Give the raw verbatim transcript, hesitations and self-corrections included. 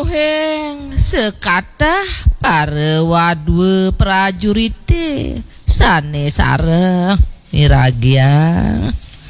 Kauheng sekatah para wadwe prajurit sane sareng miragya